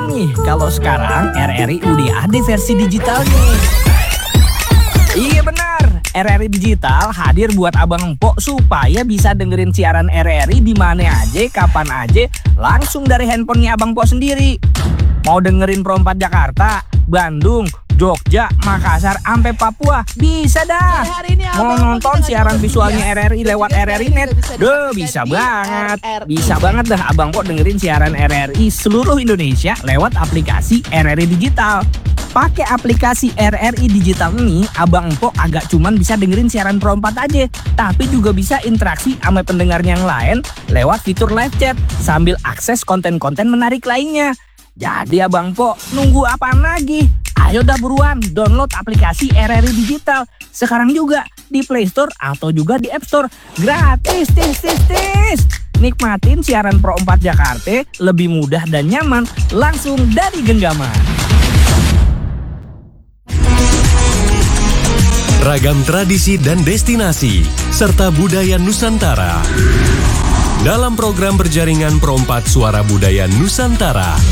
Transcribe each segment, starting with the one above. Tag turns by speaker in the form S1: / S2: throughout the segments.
S1: nih kalau sekarang RRI udah ada versi digitalnya. Iya benar, RRI Digital hadir buat abang empok supaya bisa dengerin siaran RRI di mana aja, kapan aja, langsung dari handphonenya abang empok sendiri. Mau dengerin Pro 4 Jakarta, Bandung, Jogja, Makassar, sampai Papua, bisa dah. Mau nonton siaran visualnya RRI lewat RRI Net, bisa banget. Bisa banget dah abang empok dengerin siaran RRI seluruh Indonesia lewat aplikasi RRI Digital. Pakai aplikasi RRI Digital ini, abang empok agak cuman bisa dengerin siaran Pro 4 aja, tapi juga bisa interaksi sama pendengar yang lain lewat fitur live chat sambil akses konten-konten menarik lainnya. Jadi abang empok nunggu apaan lagi? Ayo dah buruan download aplikasi RRI Digital sekarang juga di Play Store atau juga di App Store. Gratis, tis. Nikmatin siaran Pro 4 Jakarta lebih mudah dan nyaman langsung dari genggaman.
S2: Ragam tradisi dan destinasi, serta budaya Nusantara. Dalam program berjaringan Pro 4 Suara Budaya Nusantara.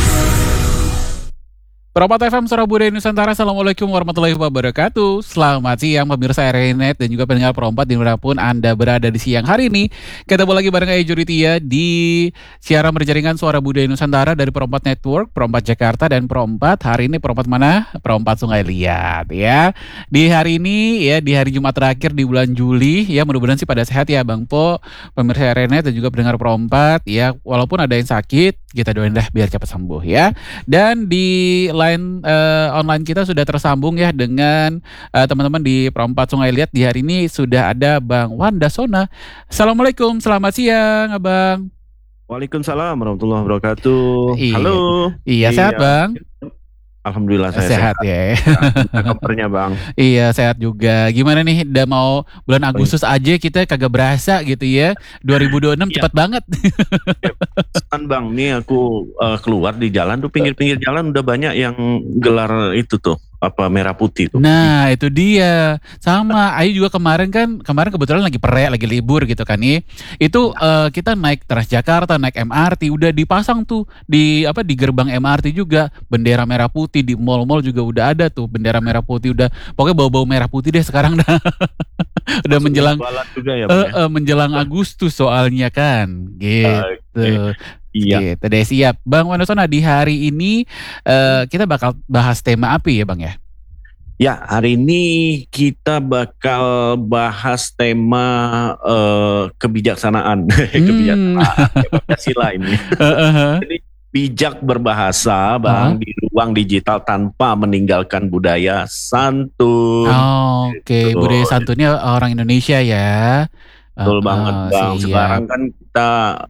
S3: Pro 4 FM Suara Budaya Nusantara, Assalamualaikum warahmatullahi wabarakatuh. Selamat siang pemirsa RRI Net dan juga pendengar Pro 4 dimanapun Anda berada di siang hari ini. Ketemu lagi bareng Ejo Ritia di siaran berjaringan Suara Budaya Nusantara dari Pro 4 Network, Pro 4 Jakarta dan Pro 4. Hari ini Pro 4 mana? Pro 4 Sungai Liat ya. Di hari ini ya, di hari Jumat terakhir di bulan Juli ya, mudah-mudahan sih pada sehat ya Bang Po, pemirsa RRI Net dan juga pendengar Pro 4 ya. Walaupun ada yang sakit, kita doain dah biar cepat sembuh ya. Dan di line online kita sudah tersambung ya dengan teman-teman di Pro 4 Sungai Liat. Di hari ini sudah ada Bang Wandasona. Assalamualaikum, selamat siang Abang.
S4: Waalaikumsalam warahmatullahi wabarakatuh.
S3: Iya.
S4: Halo.
S3: Iya, sehat Bang?
S4: Alhamdulillah saya
S3: sehat ya.
S4: Kabarnya Bang?
S3: Iya, sehat juga. Gimana nih, udah mau bulan Agustus aja kita kagak berasa gitu ya. 2026 cepat banget.
S4: Kan Bang, nih aku keluar di jalan tuh, pinggir-pinggir jalan udah banyak yang gelar itu tuh, apa merah putih tuh.
S3: Nah itu dia, sama Ayu juga kemarin kebetulan lagi lagi libur gitu kan nih. Itu kita naik Transjakarta, naik MRT, udah dipasang tuh di gerbang MRT juga bendera merah putih. Di mall-mall juga udah ada tuh bendera merah putih, udah pokoknya bau-bau merah putih deh sekarang dah. Udah menjelang
S4: juga ya, Bang, ya?
S3: Menjelang Agustus soalnya kan gitu.
S4: Iya.
S3: Gitu deh, siap Bang Wandasona. Di hari ini kita bakal bahas tema apa ya Bang ya?
S4: Ya, hari ini kita bakal bahas tema kebijaksanaan. Kebijaksanaan Pancasila ini. Jadi bijak berbahasa Bang di ruang digital tanpa meninggalkan budaya santun.
S3: Oke. Budaya santunnya orang Indonesia ya.
S4: Betul banget Bang. Sekarang kan kita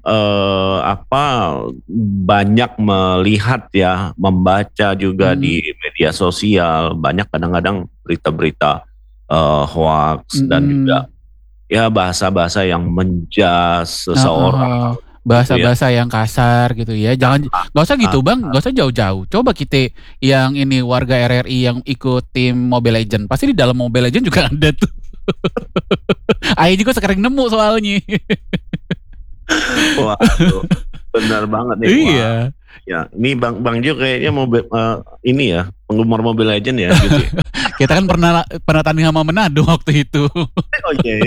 S4: banyak melihat ya, membaca juga di media sosial, banyak kadang-kadang berita-berita hoax dan juga ya bahasa-bahasa yang menjas seseorang.
S3: Bahasa-bahasa yang kasar gitu ya. Jangan, gak usah gitu Bang, gak usah jauh-jauh. Coba kita yang ini warga RRI yang ikut tim Mobile Legends, pasti di dalam Mobile Legends juga ada tuh. Ayo juga sekarang nemu soalnya.
S4: Wah, benar banget nih.
S3: Iya.
S4: Ya, ini Bang Jo kayaknya mau ini ya, penggemar Mobile Legends ya gitu.
S3: Kita kan pernah tanding sama Manado waktu itu.
S4: Oh iya.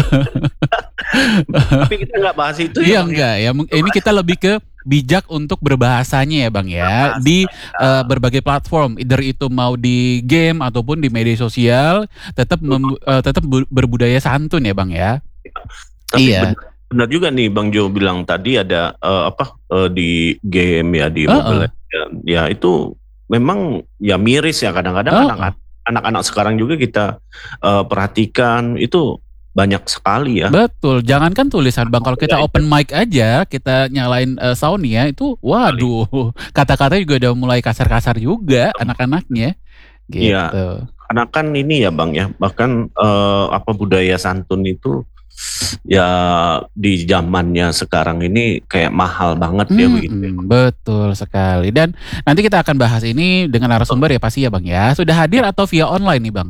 S4: Tapi kita nggak bahas itu
S3: ya. Iya
S4: Bang,
S3: enggak ya. Ini kita lebih ke bijak untuk berbahasanya ya Bang ya. Di berbagai platform, either itu mau di game ataupun di media sosial, tetap berbudaya santun ya Bang ya.
S4: Tapi
S3: iya.
S4: Benar juga nih Bang Jo bilang tadi ada di game ya, di Mobile Legends. Ya itu memang ya miris ya, kadang-kadang anak-anak sekarang juga kita perhatikan itu banyak sekali ya.
S3: Betul, jangankan tulisan Bang, kalau kita open mic aja, kita nyalain soundnya itu, waduh, kata-kata juga udah mulai kasar-kasar juga anak-anaknya. Gitu.
S4: Iya, karena kan ini ya Bang ya, bahkan budaya santun itu ya di zamannya sekarang ini kayak mahal banget ya begitu.
S3: Betul sekali. Dan nanti kita akan bahas ini dengan narasumber ya pasti ya Bang ya. Sudah hadir atau via online nih Bang?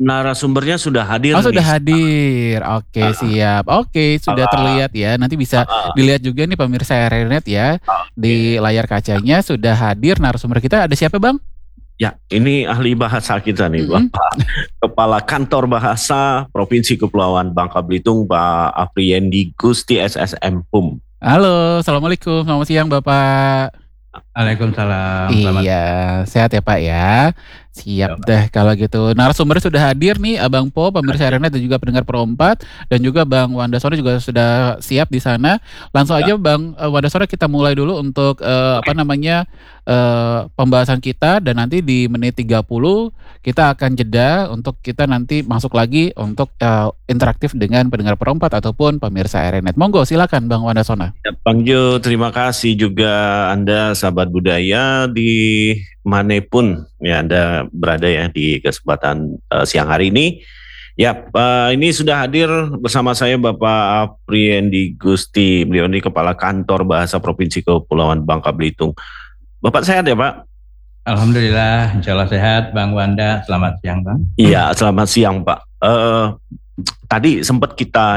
S4: narasumbernya sudah hadir.
S3: Oh, sudah hadir. Oke, siap. Oke, sudah terlihat ya. Nanti bisa dilihat juga nih pemirsa RRI.net ya. Di layar kacanya sudah hadir narasumber kita. Ada siapa, Bang?
S4: Ya, ini ahli bahasa kita nih, Bapak Kepala Kantor Bahasa Provinsi Kepulauan Bangka Belitung, Pak Apriendi Gusti SSM PUM.
S3: Halo, Assalamualaikum. Selamat siang, Bapak.
S5: Waalaikumsalam.
S3: Iya, sehat ya Pak ya. Siap deh kalau gitu. Narasumber sudah hadir nih, Abang Po, pemirsa RRI.net dan juga pendengar Pro4, dan juga Bang Wanda Sore juga sudah siap di sana. Langsung aja Bang Wanda Sore, kita mulai dulu untuk pembahasan kita, dan nanti di menit 30 kita akan jeda untuk kita nanti masuk lagi untuk interaktif dengan pendengar Pro4 ataupun pemirsa RRI.net. Monggo silakan Bang Wanda Sore.
S4: Ya, Bang Jo, terima kasih juga Anda sahabat budaya di manapun ya Anda berada ya di kesempatan siang hari ini. Ya, ini sudah hadir bersama saya Bapak Apriendi Gusti. Beliau ini Kepala Kantor Bahasa Provinsi Kepulauan Bangka Belitung. Bapak sehat ya Pak?
S5: Alhamdulillah, insya Allah sehat Bang Wanda. Selamat siang Bang.
S4: Iya, selamat siang Pak. Tadi sempat kita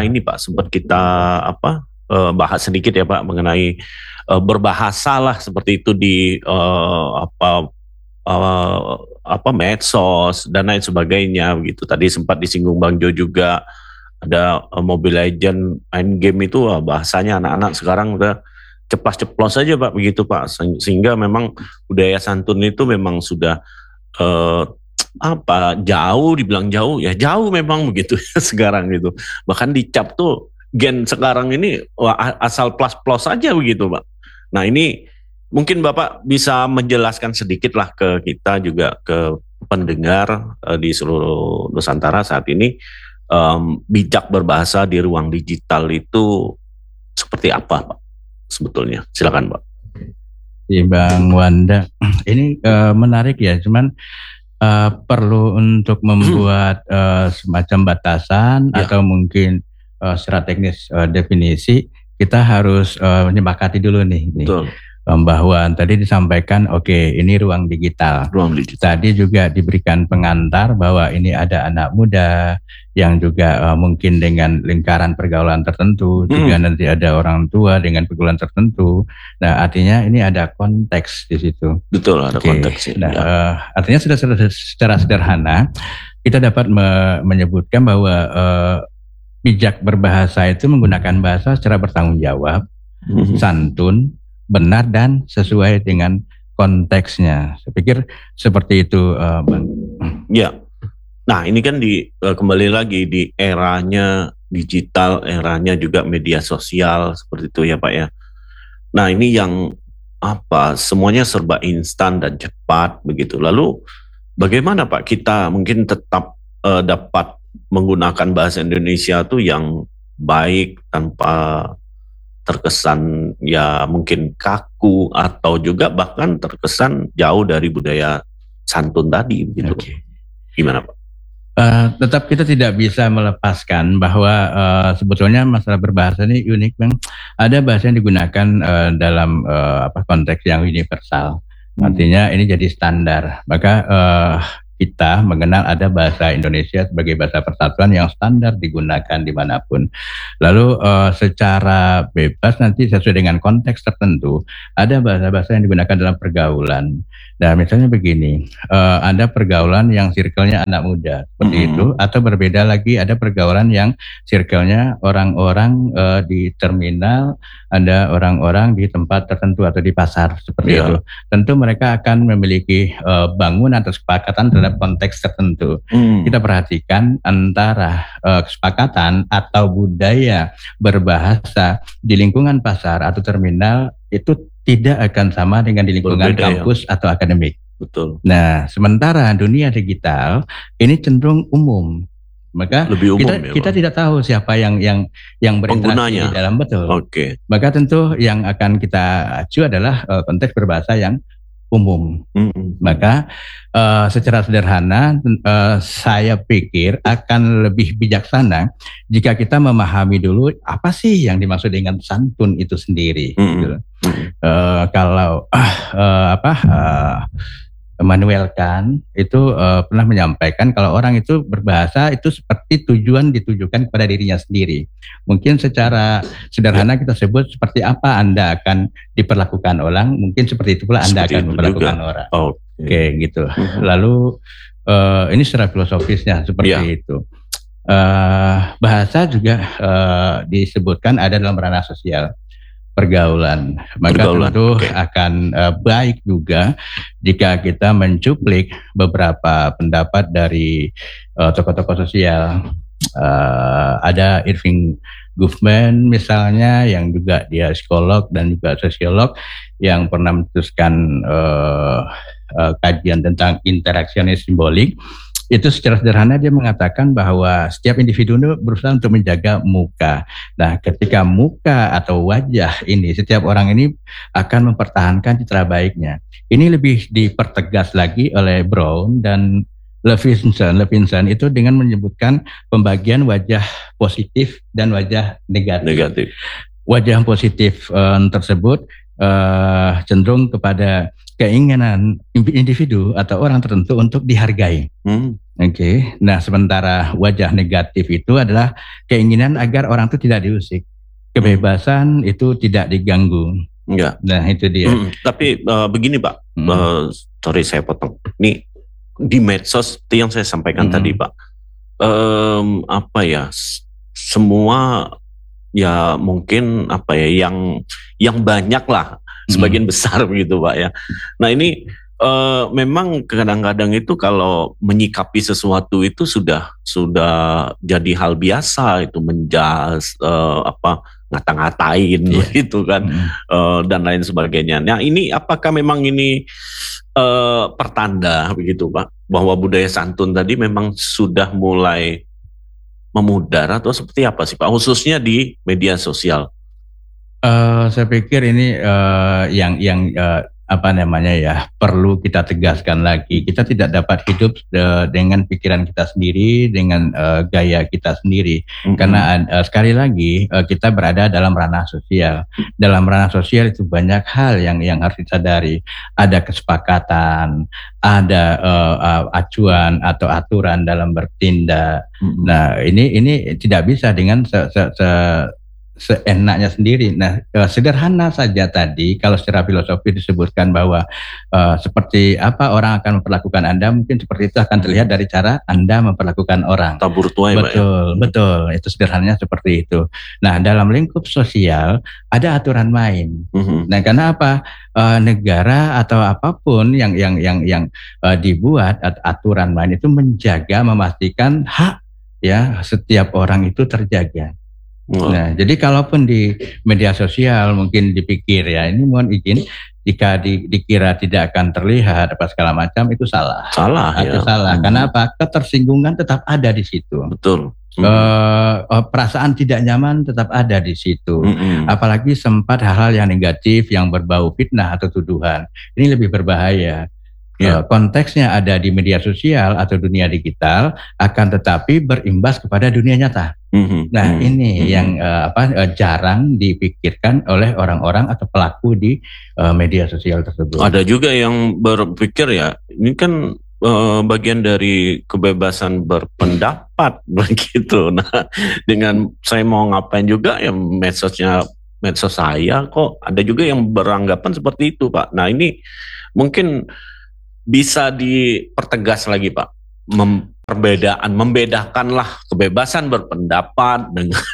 S4: bahas sedikit ya Pak mengenai berbahasa lah seperti itu di medsos dan lain sebagainya begitu. Tadi sempat disinggung Bang Jo juga, ada Mobile Legend main game itu bahasanya anak-anak sekarang udah ceplas-ceplos aja Pak begitu Pak, sehingga memang budaya santun itu memang sudah jauh, dibilang jauh ya jauh memang begitu sekarang gitu. Bahkan dicap tuh gen sekarang ini asal plos-plos aja begitu Pak. Nah ini mungkin Bapak bisa menjelaskan sedikit lah ke kita juga, ke pendengar di seluruh Nusantara saat ini, bijak berbahasa di ruang digital itu seperti apa Pak sebetulnya? Silakan Pak.
S5: Iya Bang Wanda, ini menarik ya, cuman perlu untuk membuat semacam batasan atau mungkin secara teknis definisi. Kita harus menyepakati dulu nih.
S4: Betul.
S5: Bahwa tadi disampaikan ini ruang digital. Tadi juga diberikan pengantar bahwa ini ada anak muda yang juga mungkin dengan lingkaran pergaulan tertentu, juga nanti ada orang tua dengan pergaulan tertentu. Nah, artinya ini ada konteks di situ.
S4: Betul, ada konteks.
S5: Nah, artinya secara sederhana kita dapat menyebutkan bahwa bijak berbahasa itu menggunakan bahasa secara bertanggung jawab, santun, benar dan sesuai dengan konteksnya. Saya pikir seperti itu, Bang.
S4: Ya. Nah, ini kan kembali lagi di eranya digital, eranya juga media sosial seperti itu ya, Pak ya. Nah, ini yang semuanya serba instan dan cepat begitu. Lalu bagaimana Pak kita mungkin tetap dapat menggunakan bahasa Indonesia tuh yang baik tanpa terkesan ya mungkin kaku atau juga bahkan terkesan jauh dari budaya santun tadi begitu. Gimana Pak?
S5: Tetap kita tidak bisa melepaskan bahwa sebetulnya masalah berbahasa ini unik Bang. Ada bahasa yang digunakan dalam konteks yang universal. Artinya ini jadi standar. Maka kita mengenal ada bahasa Indonesia sebagai bahasa persatuan yang standar digunakan dimanapun. Lalu secara bebas nanti sesuai dengan konteks tertentu ada bahasa-bahasa yang digunakan dalam pergaulan. Nah misalnya begini, ada pergaulan yang circle-nya anak muda seperti itu, atau berbeda lagi ada pergaulan yang circle-nya orang-orang di terminal, ada orang-orang di tempat tertentu atau di pasar seperti itu. Tentu mereka akan memiliki bangunan atau kesepakatan terhadap konteks tertentu. Kita perhatikan antara kesepakatan atau budaya berbahasa di lingkungan pasar atau terminal itu tidak akan sama dengan di lingkungan kampus atau akademik.
S4: Betul.
S5: Nah, sementara dunia digital ini cenderung umum. Maka
S4: lebih umum,
S5: kita tidak tahu siapa yang berinteraksi di dalam, betul. Maka tentu yang akan kita acu adalah konteks berbahasa yang umum. Maka secara sederhana saya pikir akan lebih bijaksana jika kita memahami dulu apa sih yang dimaksud dengan santun itu sendiri. Kalau Immanuel Kant itu pernah menyampaikan kalau orang itu berbahasa itu seperti tujuan ditujukan kepada dirinya sendiri. Mungkin secara sederhana kita sebut seperti apa Anda akan diperlakukan orang, mungkin seperti itu pula Anda
S4: Seperti
S5: akan
S4: itu
S5: memperlakukan
S4: juga.
S5: orang.
S4: Oke.
S5: Oke, gitu. Lalu ini secara filosofisnya seperti itu. Bahasa juga disebutkan ada dalam ranah sosial. Pergaulan, maka tentu akan baik juga jika kita mencuplik beberapa pendapat dari tokoh-tokoh sosial. Ada Irving Goffman misalnya yang juga dia psikolog dan juga sosiolog yang pernah menuliskan kajian tentang interaksionis simbolik. Itu secara sederhana dia mengatakan bahwa setiap individu itu berusaha untuk menjaga muka. Nah, ketika muka atau wajah ini, setiap orang ini akan mempertahankan citra baiknya. Ini lebih dipertegas lagi oleh Brown dan Levinson itu dengan menyebutkan pembagian wajah positif dan wajah negatif. Wajah positif tersebut cenderung kepada keinginan individu atau orang tertentu untuk dihargai. Oke. Nah, sementara wajah negatif itu adalah keinginan agar orang itu tidak diusik. Kebebasan itu tidak diganggu.
S4: Enggak.
S5: Nah, itu dia.
S4: Tapi begini Pak, sorry saya potong. Ini di medsos itu yang saya sampaikan tadi Pak. Apa ya? Semua ya mungkin apa ya yang banyak lah. Sebagian besar begitu Pak ya. Nah ini memang kadang-kadang itu kalau menyikapi sesuatu itu sudah jadi hal biasa itu menjas ngata-ngatain gitu kan dan lain sebagainya. Nah ini apakah memang ini pertanda begitu Pak bahwa budaya santun tadi memang sudah mulai memudar atau seperti apa sih Pak khususnya di media sosial?
S5: Saya pikir ini yang perlu kita tegaskan lagi. Kita tidak dapat hidup dengan pikiran kita sendiri, dengan gaya kita sendiri. Karena sekali lagi kita berada dalam ranah sosial. Dalam ranah sosial itu banyak hal yang harus disadari. Ada kesepakatan, ada acuan atau aturan dalam bertindak. Nah, ini tidak bisa dengan seenaknya sendiri. Nah, sederhana saja tadi kalau secara filosofi disebutkan bahwa seperti apa orang akan memperlakukan Anda, mungkin seperti itu akan terlihat dari cara Anda memperlakukan orang.
S4: Tabur tuai,
S5: betul. Itu sederhananya seperti itu. Nah, dalam lingkup sosial ada aturan main. Nah, karena apa? Negara atau apapun yang dibuat aturan main itu menjaga, memastikan hak ya setiap orang itu terjaga. Nah, jadi kalaupun di media sosial mungkin dipikir ya ini mohon izin jika dikira tidak akan terlihat apa segala macam itu salah. Itu salah. Karena apa? Ketersinggungan tetap ada di situ.
S4: Betul.
S5: Perasaan tidak nyaman tetap ada di situ. Apalagi sempat hal-hal yang negatif yang berbau fitnah atau tuduhan. Ini lebih berbahaya. Konteksnya ada di media sosial atau dunia digital, akan tetapi berimbas kepada dunia nyata. Nah, ini yang jarang dipikirkan oleh orang-orang atau pelaku di media sosial tersebut.
S4: Ada juga yang berpikir ya, ini kan bagian dari kebebasan berpendapat begitu. Nah, dengan saya mau ngapain juga ya medsos saya kok ada juga yang beranggapan seperti itu, Pak. Nah, ini mungkin bisa dipertegas lagi Pak, membedakanlah kebebasan berpendapat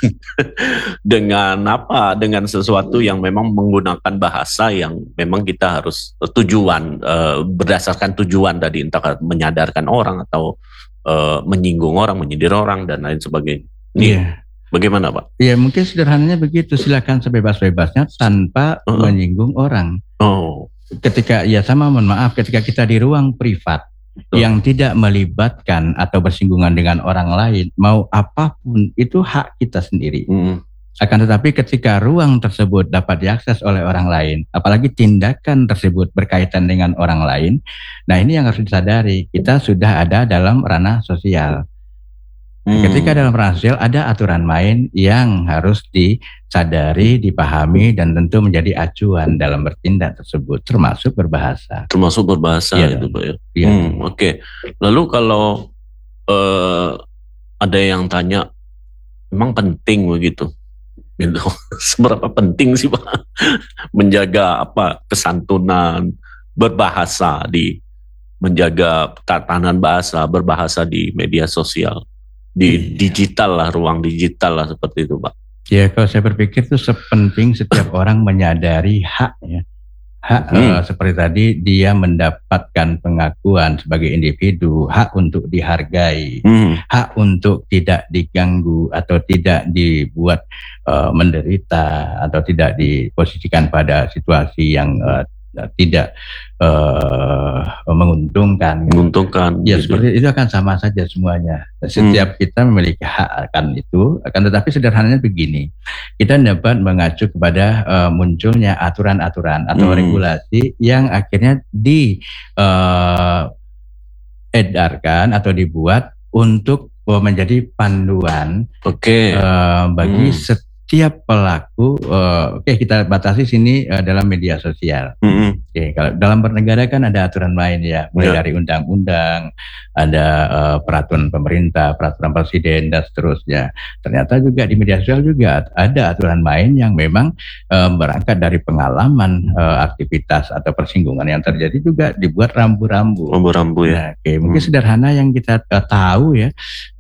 S4: dengan sesuatu yang memang menggunakan bahasa yang memang kita harus berdasarkan tujuan tadi, entah menyadarkan orang atau menyinggung orang, menyindir orang dan lain sebagainya. Ini bagaimana Pak?
S5: Ya mungkin sederhananya begitu, silakan sebebas-bebasnya tanpa menyinggung orang. Ketika mohon maaf, ketika kita di ruang privat yang tidak melibatkan atau bersinggungan dengan orang lain, mau apapun itu hak kita sendiri. Akan tetapi ketika ruang tersebut dapat diakses oleh orang lain, apalagi tindakan tersebut berkaitan dengan orang lain, nah ini yang harus disadari, kita sudah ada dalam ranah sosial. Ketika dalam peran sosial ada aturan main yang harus disadari, dipahami, dan tentu menjadi acuan dalam bertindak tersebut, termasuk berbahasa.
S4: Termasuk berbahasa
S5: Iya.
S4: itu Pak ya.
S5: Iya.
S4: Oke. Lalu kalau ada yang tanya, memang penting begitu? Gitu. Seberapa penting sih Pak menjaga kesantunan berbahasa menjaga tatanan bahasa berbahasa di media sosial, di digital lah, ruang digital lah seperti itu Pak.
S5: Ya, kalau saya berpikir itu sepenting setiap orang menyadari haknya. Hak seperti tadi, dia mendapatkan pengakuan sebagai individu, hak untuk dihargai, hak untuk tidak diganggu atau tidak dibuat menderita atau tidak diposisikan pada situasi yang tidak menguntungkan. Ya,
S4: gitu.
S5: seperti itu akan sama saja semuanya. Setiap kita memiliki hak akan itu, akan tetapi sederhananya begini. Kita dapat mengacu kepada munculnya aturan-aturan atau regulasi yang akhirnya diedarkan atau dibuat untuk menjadi panduan bagi setiap pelaku. Kita batasi sini dalam media sosial. Kalau dalam bernegara kan ada aturan main ya, mulai dari undang-undang, ada peraturan pemerintah, peraturan presiden, dan seterusnya. Ternyata juga di media sosial juga ada aturan main yang memang berangkat dari pengalaman aktivitas atau persinggungan yang terjadi, juga dibuat rambu-rambu ya. Mungkin sederhana yang kita tahu ya,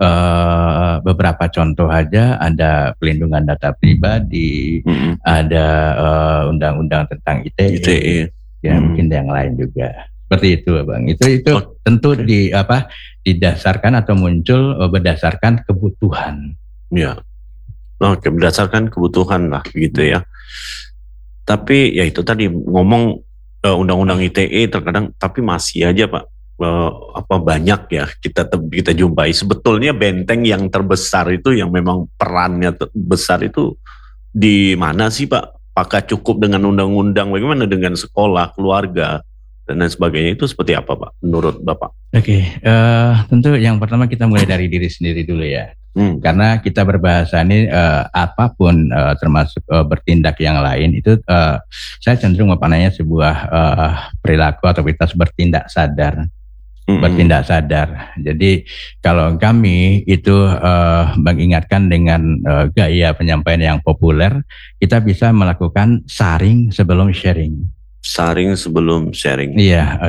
S5: beberapa contoh aja, ada pelindungan data pribadi, ada undang-undang tentang ITE. Ya, mungkin yang lain juga seperti itu Bang. Itu tentu didasarkan atau muncul berdasarkan kebutuhan.
S4: Ya, berdasarkan kebutuhan lah gitu ya. Tapi ya itu tadi ngomong undang-undang ITE terkadang, tapi masih aja Pak banyak ya kita jumpai. Sebetulnya benteng yang terbesar itu, yang memang perannya besar itu di mana sih Pak? Apakah cukup dengan undang-undang? Bagaimana dengan sekolah, keluarga, dan lain sebagainya? Itu seperti apa Pak menurut Bapak?
S5: Tentu yang pertama kita mulai dari diri sendiri dulu ya. Karena kita berbahasa ini apapun termasuk bertindak yang lain itu saya cenderung memaknainya sebuah perilaku atau kita bertindak sadar. Bertindak sadar. Jadi kalau kami itu mengingatkan dengan gaya penyampaian yang populer, kita bisa melakukan saring sebelum sharing.
S4: Saring sebelum sharing.
S5: Iya,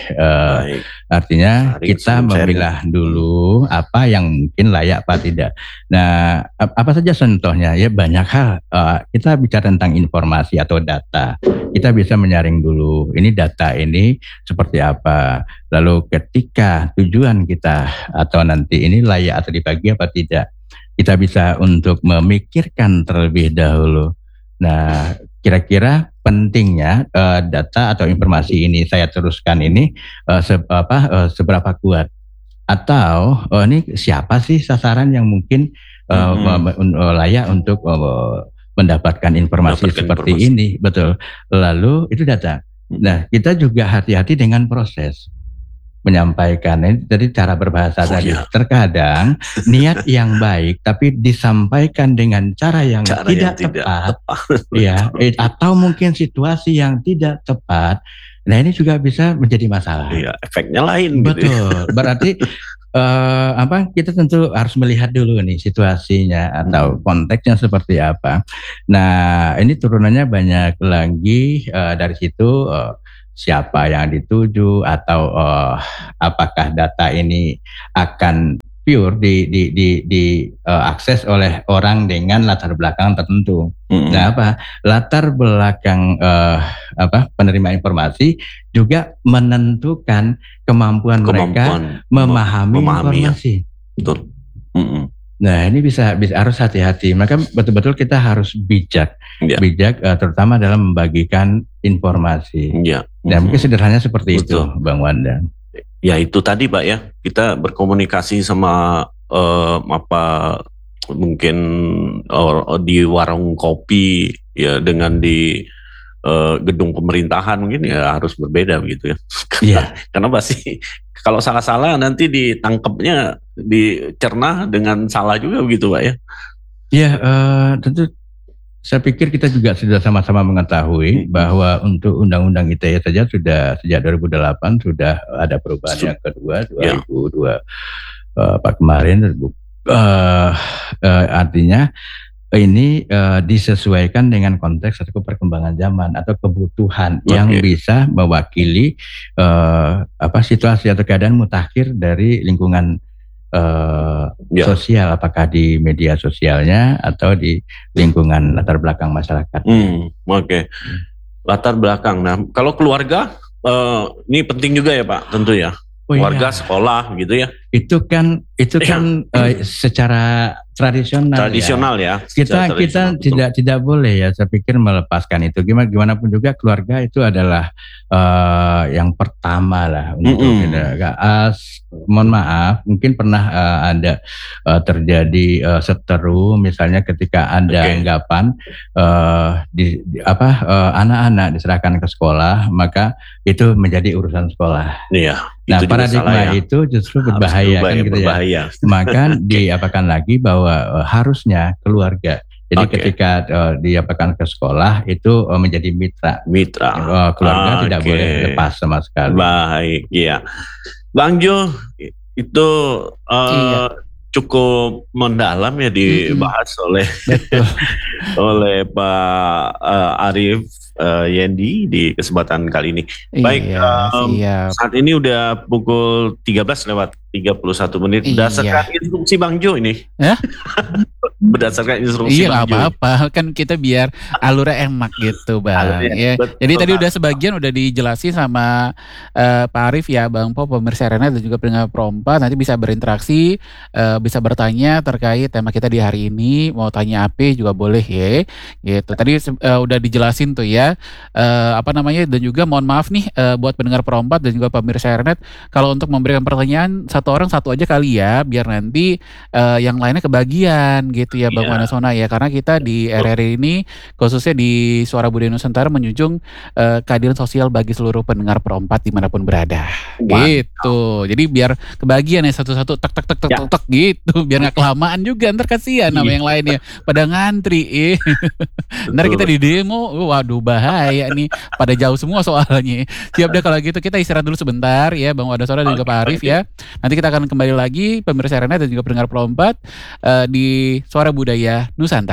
S5: artinya saring kita memilah dulu apa yang mungkin layak apa tidak. Nah, apa saja contohnya? Ya banyak hal. Kita bicara tentang informasi atau data. Kita bisa menyaring dulu, ini data ini seperti apa. Lalu ketika tujuan kita atau nanti ini layak atau dibagi apa tidak, kita bisa untuk memikirkan terlebih dahulu. Nah, kira-kira pentingnya data atau informasi ini saya teruskan ini seberapa kuat, atau ini siapa sih sasaran yang mungkin layak untuk mendapatkan informasi seperti ini. Betul. Lalu itu data. Nah, kita juga hati-hati dengan proses menyampaikan. Jadi cara berbahasa tadi. Terkadang niat yang baik tapi disampaikan dengan cara yang tidak tepat. Ya, atau mungkin situasi yang tidak tepat. Nah, ini juga bisa menjadi masalah.
S4: Iya, efeknya lain.
S5: Betul. Gitu ya. Berarti kita tentu harus melihat dulu nih situasinya atau konteksnya seperti apa. Nah, ini turunannya banyak lagi dari situ. Siapa yang dituju atau apakah data ini akan pure diakses oleh orang dengan latar belakang tertentu. Nah, latar belakang penerima informasi juga menentukan kemampuan mereka memahami informasi.
S4: Betul.
S5: Nah, ini bisa harus hati-hati. Maka betul-betul kita harus bijak, terutama dalam membagikan informasi. Nah, mungkin sederhananya seperti itu, Bang Wanda.
S4: Ya, itu tadi Pak ya, kita berkomunikasi sama mungkin di warung kopi ya, dengan di gedung pemerintahan mungkin ya harus berbeda begitu ya. Karena pasti kalau salah-salah nanti ditangkapnya dicerna dengan salah juga begitu Pak ya.
S5: Ya, tentu saya pikir kita juga sudah sama-sama mengetahui bahwa untuk Undang-Undang ITE saja sudah sejak 2008 sudah ada perubahan yang kedua 2002 kemarin. Artinya ini disesuaikan dengan konteks atau perkembangan zaman atau kebutuhan yang bisa mewakili situasi atau keadaan mutakhir dari lingkungan sosial, apakah di media sosialnya atau di lingkungan latar belakang masyarakat.
S4: Latar belakang. Nah, kalau keluarga ini penting juga ya Pak, tentu ya. Keluarga, sekolah gitu ya. Itu kan secara tradisional ya.
S5: Kita tidak boleh ya, saya pikir melepaskan itu. Gimana pun juga keluarga itu adalah yang pertama lah untuk mohon maaf, mungkin pernah ada terjadi seteru misalnya ketika ada anggapan anak-anak diserahkan ke sekolah, maka itu menjadi urusan sekolah.
S4: Iya.
S5: Nah, paradigma itu justru berbahaya kan gitu ya. Maka diapakan lagi bahwa harusnya keluarga. Jadi ketika diapakan ke sekolah itu menjadi mitra. Keluarga tidak boleh lepas sama sekali.
S4: Baik, iya. Bang Jo, itu cukup mendalam ya dibahas oleh Pak Arief Yendi di kesempatan kali ini. Baik, saat ini udah pukul 13:31. Berdasarkan instruksi Bang Jo ini. Berdasarkan instruksi Bang Jo.
S3: Iya, apa-apa. Kan kita biar alurnya enak gitu, Bang. Jadi tadi udah sebagian udah dijelasin sama Pak Arief ya, Bang Po, pemirsa Arena dan juga pendengar Pro4. Nanti bisa berinteraksi, bisa bertanya terkait tema kita di hari ini. Mau tanya apa juga boleh ya. Gitu. Tadi udah dijelasin tuh ya. Dan juga mohon maaf nih buat pendengar Pro4 dan juga pemirsa Arena, kalau untuk memberikan pertanyaan satu orang satu aja kali ya, biar nanti yang lainnya kebagian gitu ya Bang Wanasona ya, karena kita di RRI ini khususnya di Suara Budaya Nusantara menjunjung keadilan sosial bagi seluruh pendengar Pro4 dimanapun berada. Gitu. Jadi biar kebagian ya satu-satu tek gitu, biar nggak kelamaan juga, ntar kasihan sama yang lainnya pada ngantri. Ntar kita di demo, waduh bahaya nih, pada jauh semua soalnya. Siap deh kalau gitu, kita istirahat dulu sebentar ya Bang Wanasona dan juga Pak Arief ya. Nanti kita akan kembali lagi pemirsa Arena dan juga pendengar Pro4 di Suara Budaya Nusantara.